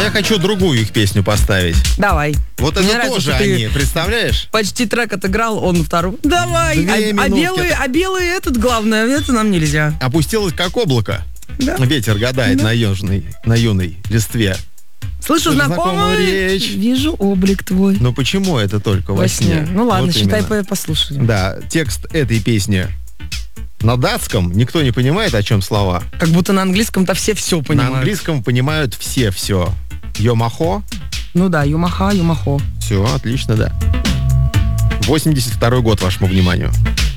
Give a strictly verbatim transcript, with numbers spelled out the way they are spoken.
я хочу другую их песню поставить. Давай. Вот Мне это нравится, тоже что ты они, представляешь? Почти трек отыграл, он второй. Давай. Две А, а минутки. белый, а белый этот главное, это нам нельзя. Опустилось как облако. Да. Ветер гадает Да. на южной, на юной листве. Слышу Слышу знакомую знакомую речь. Вижу облик твой. Но почему это только во, Во сне? сне. Ну ладно, Вот считай, именно. по- послушаем. Да, текст этой песни на датском, никто не понимает, о чем слова. Как будто на английском-то все все понимают. На английском понимают все все. Йомахо. Ну да, юмаха, юмахо. Все, отлично, да. восемьдесят второй год вашему вниманию.